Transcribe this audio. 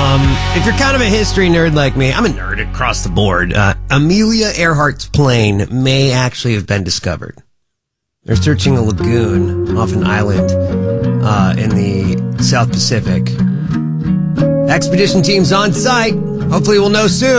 If you're kind of a history nerd like me, I'm a nerd across the board. Amelia Earhart's plane may actually have been discovered. They're searching a lagoon off an island in the South Pacific. Expedition team's on site. Hopefully we'll know soon.